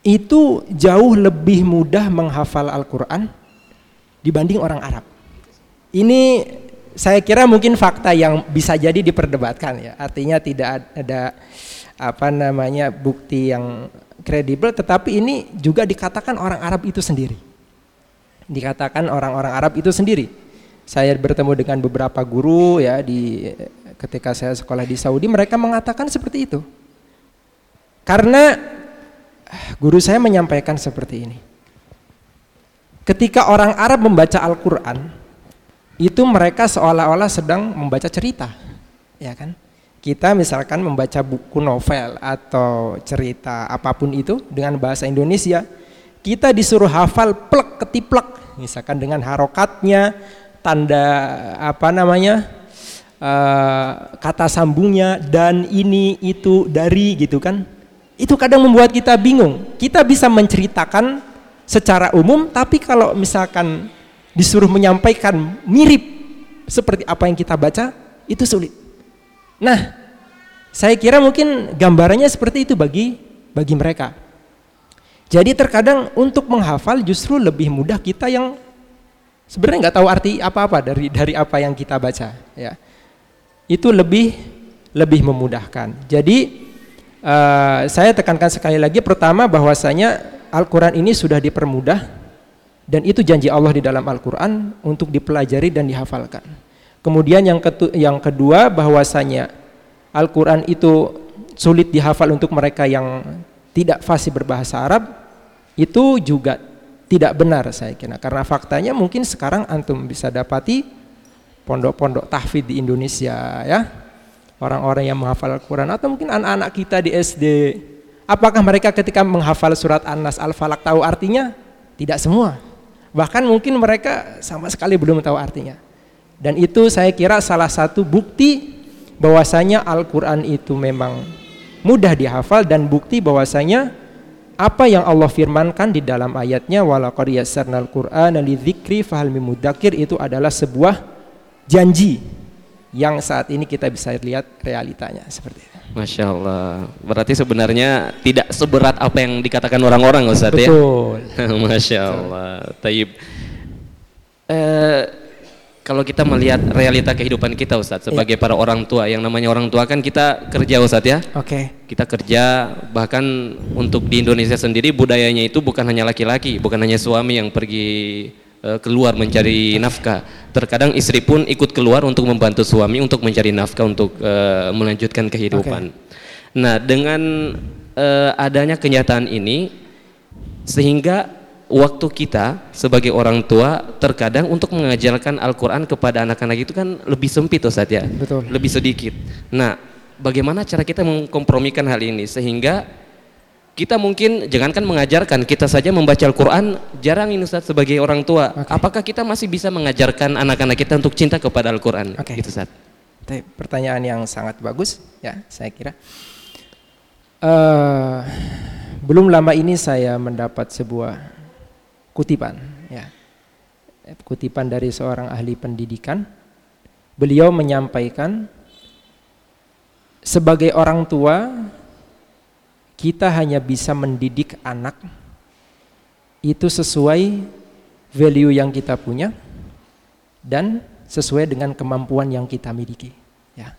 itu jauh lebih mudah menghafal Al-Quran dibanding orang Arab. Ini saya kira mungkin fakta yang bisa jadi diperdebatkan ya. Artinya tidak ada bukti yang kredibel, tetapi ini juga dikatakan orang Arab itu sendiri. Dikatakan orang-orang Arab itu sendiri. Saya bertemu dengan beberapa guru ya ketika saya sekolah di Saudi, mereka mengatakan seperti itu. Karena guru saya menyampaikan seperti ini. Ketika orang Arab membaca Al-Quran, itu mereka seolah-olah sedang membaca cerita, ya kan? Kita misalkan membaca buku novel atau cerita apapun itu dengan bahasa Indonesia, kita disuruh hafal plek ketiplek, misalkan dengan harokatnya, tanda kata sambungnya, dan ini itu dari gitu kan. Itu kadang membuat kita bingung. Kita bisa menceritakan secara umum, tapi kalau misalkan disuruh menyampaikan mirip seperti apa yang kita baca, itu sulit. Nah, saya kira mungkin gambarannya seperti itu bagi mereka. Jadi terkadang untuk menghafal justru lebih mudah kita yang sebenarnya nggak tahu arti apa-apa dari apa yang kita baca. Ya, itu lebih memudahkan. Jadi saya tekankan sekali lagi, pertama bahwasanya Al-Quran ini sudah dipermudah, dan itu janji Allah di dalam Al-Quran untuk dipelajari dan dihafalkan. Kemudian yang kedua, bahwasanya Al-Quran itu sulit dihafal untuk mereka yang tidak fasih berbahasa Arab, itu juga tidak benar saya kira. Karena faktanya mungkin sekarang antum bisa dapati pondok-pondok tahfidz di Indonesia ya, orang-orang yang menghafal Al-Quran, atau mungkin anak-anak kita di SD, apakah mereka ketika menghafal surat An-Nas, Al-Falaq tahu artinya? Tidak semua. Bahkan mungkin mereka sama sekali belum tahu artinya. Dan itu saya kira salah satu bukti bahwasanya Al-Quran itu memang mudah dihafal, dan bukti bahwasanya apa yang Allah firmankan di dalam ayatnya, walaqad yassarnal Qur'ana lidzikri fahal mim mudzakir, itu adalah sebuah janji yang saat ini kita bisa lihat realitanya seperti itu. Masya Allah. Berarti sebenarnya tidak seberat apa yang dikatakan orang-orang, Ustaz. Betul. Ya? Masya Allah. Taib. Kalau kita melihat realita kehidupan kita, Ustaz, sebagai para orang tua, yang namanya orang tua kan kita kerja, Ustaz ya. Oke. Kita kerja, bahkan untuk di Indonesia sendiri budayanya itu bukan hanya laki-laki, bukan hanya suami yang pergi keluar mencari nafkah. Terkadang istri pun ikut keluar untuk membantu suami untuk mencari nafkah untuk melanjutkan kehidupan. Nah, dengan adanya kenyataan ini, sehingga waktu kita sebagai orang tua terkadang untuk mengajarkan Al-Quran kepada anak-anak itu kan lebih sempit, Ustaz ya. Betul. Lebih sedikit. Nah, bagaimana cara kita mengkompromikan hal ini sehingga kita mungkin jangankan mengajarkan, kita saja membaca Al-Quran jarang ini, Ustaz, sebagai orang tua. Apakah kita masih bisa mengajarkan anak-anak kita untuk cinta kepada Al-Quran? Gitu, Ustaz. Pertanyaan yang sangat bagus ya, saya kira. Belum lama ini saya mendapat sebuah kutipan ya. Kutipan dari seorang ahli pendidikan. Beliau menyampaikan, sebagai orang tua kita hanya bisa mendidik anak itu sesuai value yang kita punya dan sesuai dengan kemampuan yang kita miliki ya.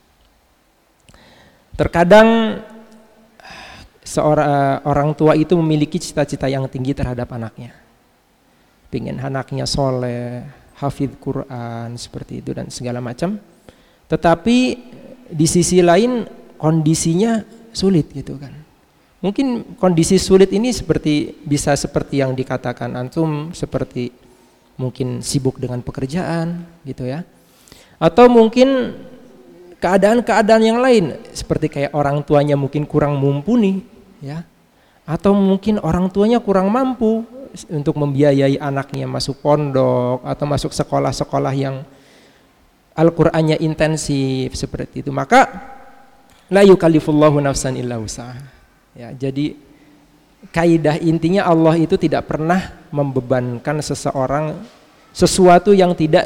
Terkadang seorang orang tua itu memiliki cita-cita yang tinggi terhadap anaknya, pengen anaknya soleh, hafidz Quran, seperti itu dan segala macam. Tetapi di sisi lain kondisinya sulit gitu kan. Mungkin kondisi sulit ini bisa seperti yang dikatakan antum, seperti mungkin sibuk dengan pekerjaan gitu ya. Atau mungkin keadaan-keadaan yang lain, seperti kayak orang tuanya mungkin kurang mumpuni ya. Atau mungkin orang tuanya kurang mampu untuk membiayai anaknya masuk pondok atau masuk sekolah-sekolah yang Al-Qur'annya intensif seperti itu. Maka la yukallifullahu nafsan illa wus'aha. Ya, jadi kaidah intinya Allah itu tidak pernah membebankan seseorang sesuatu yang tidak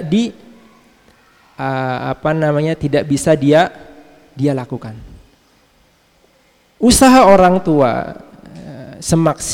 tidak bisa dia lakukan. Usaha orang tua semaksimal